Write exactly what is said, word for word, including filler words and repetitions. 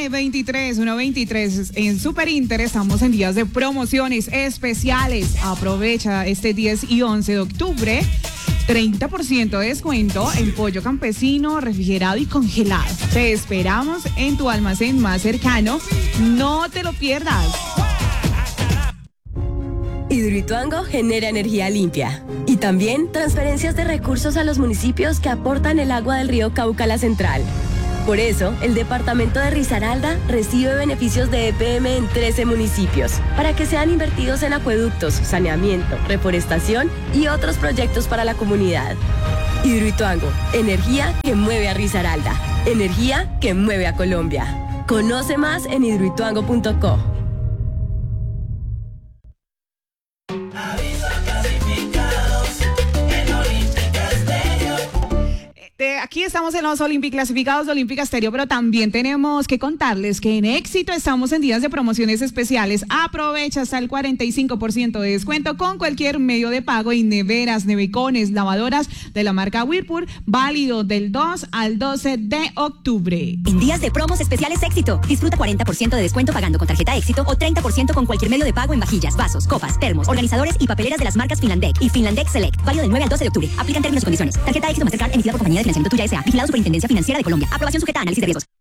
nueve veintitrés, uno veintitrés. En Super Inter estamos en días de promociones especiales. Aprovecha este diez y once de octubre. treinta por ciento de descuento en pollo campesino, refrigerado y congelado. Te esperamos en tu almacén más cercano. No te lo pierdas. Hidroituango genera energía limpia y también transferencias de recursos a los municipios que aportan el agua del río Cauca a la central. Por eso, el departamento de Risaralda recibe beneficios de E P M en trece municipios para que sean invertidos en acueductos, saneamiento, reforestación y otros proyectos para la comunidad. Hidroituango, energía que mueve a Risaralda, energía que mueve a Colombia. Conoce más en hidroituango punto co. Aquí estamos en los Olympic clasificados de Olímpica Estéreo, pero también tenemos que contarles que en Éxito estamos en días de promociones especiales. Aprovecha hasta el cuarenta y cinco por ciento de descuento con cualquier medio de pago y neveras, nevecones, lavadoras de la marca Whirlpool, válido del dos al doce de octubre. En días de promos especiales Éxito, disfruta cuarenta por ciento de descuento pagando con tarjeta Éxito o treinta por ciento con cualquier medio de pago en vajillas, vasos, copas, termos, organizadores y papeleras de las marcas Finlandec y Finlandec Select, válido del nueve al doce de octubre. Aplican términos y condiciones. Tarjeta Éxito Mastercard emitida por Compañía de Financiamiento Tuya S A. Vigilado Superintendencia Financiera de Colombia. Aprobación sujeta a análisis de riesgos.